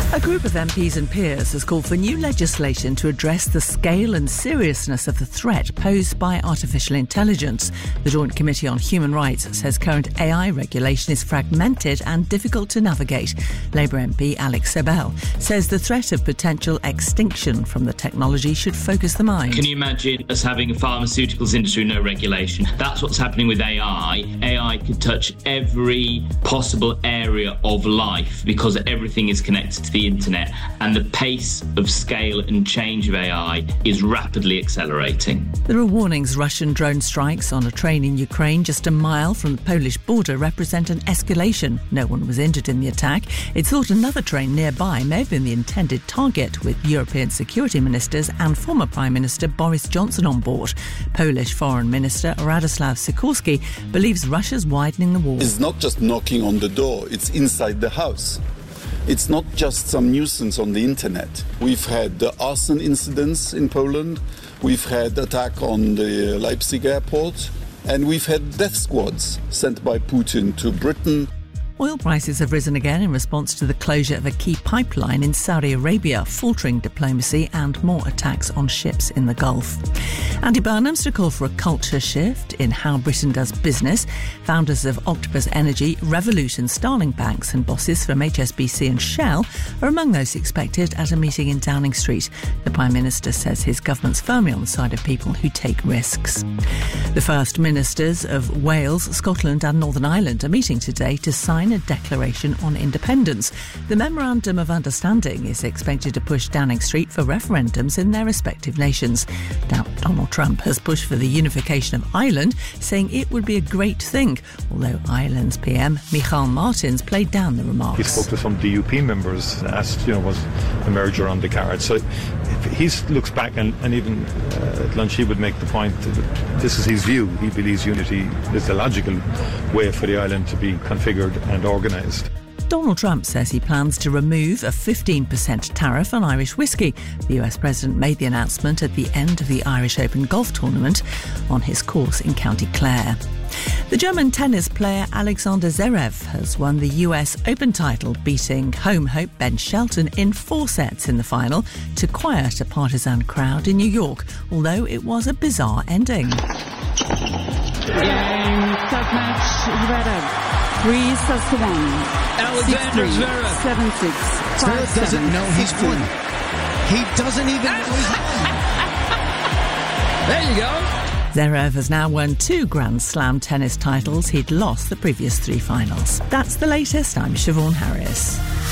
A group of MPs and peers has called for new legislation to address the scale and seriousness of the threat posed by artificial intelligence. The Joint Committee on Human Rights says current AI regulation is fragmented and difficult to navigate. Labour MP Alex Sebel says the threat of potential extinction from the technology should focus the mind. Can you imagine us having a pharmaceuticals industry with no regulation? That's what's happening with AI. AI could touch every possible area of life because everything is connected to the internet, and the pace of scale and change of AI is rapidly accelerating. There are warnings Russian drone strikes on a train in Ukraine just a mile from the Polish border represent an escalation. No one was injured in the attack. It's thought another train nearby may have been the intended target, with European security ministers and former Prime Minister Boris Johnson on board. Polish Foreign Minister Radoslaw Sikorski believes Russia's widening the war. It's not just knocking on the door, it's inside the house. It's not just some nuisance on the internet. We've had the arson incidents in Poland, we've had attack on the Leipzig airport, and we've had death squads sent by Putin to Britain. Oil prices have risen again in response to the closure of a key pipeline in Saudi Arabia, faltering diplomacy and more attacks on ships in the Gulf. Andy Burnham's to call for a culture shift in how Britain does business. Founders of Octopus Energy, Revolution, Starling Banks and bosses from HSBC and Shell are among those expected at a meeting in Downing Street. The Prime Minister says his government's firmly on the side of people who take risks. The First Ministers of Wales, Scotland and Northern Ireland are meeting today to sign a declaration on independence. The Memorandum of Understanding is expected to push Downing Street for referendums in their respective nations. Now, Donald Trump has pushed for the unification of Ireland, saying it would be a great thing, although Ireland's PM, Micheál Martins, played down the remarks. He spoke to some DUP members, asked, was the merger on the cards. So he looks back and even at lunch he would make the point that this is his view. He believes unity is the logical way for the island to be configured and organised. Donald Trump says he plans to remove a 15% tariff on Irish whiskey. The US President made the announcement at the end of the Irish Open golf tournament on his course in County Clare. The German tennis player Alexander Zverev has won the US Open title, beating home hope Ben Shelton in 4 sets in the final to quiet a partisan crowd in New York, although it was a bizarre ending. Game, set match, Zverev. 3 sets to 1. Alexander 6-3, Zverev. 7-6. Zverev doesn't know he's won. He doesn't even know he's won. There you go. Zverev has now won 2 Grand Slam tennis titles. He'd lost the previous 3 finals. That's the latest. I'm Siobhan Harris.